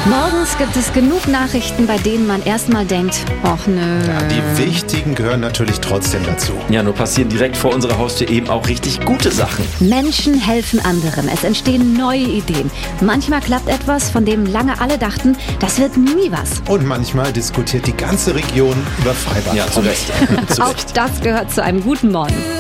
Morgens gibt es genug Nachrichten, bei denen man erstmal denkt, ach nö. Ja, die wichtigen gehören natürlich trotzdem dazu. Ja, nur passieren direkt vor unserer Haustür eben auch richtig gute Sachen. Menschen helfen anderen, es entstehen neue Ideen. Manchmal klappt etwas, von dem lange alle dachten, das wird nie was. Und manchmal diskutiert die ganze Region über Freibad. Ja, zu Recht. Zu Auch Recht. das gehört zu einem guten Morgen.